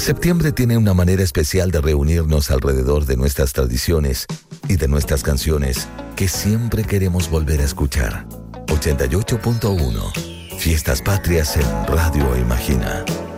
Septiembre tiene una manera especial de reunirnos alrededor de nuestras tradiciones y de nuestras canciones que siempre queremos volver a escuchar. 88.1 Fiestas Patrias en Radio Imagina.